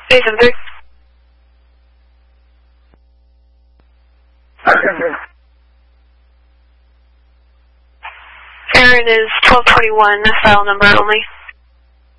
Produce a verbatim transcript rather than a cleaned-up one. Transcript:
eight seven three. Aaron is twelve twenty-one, file number only.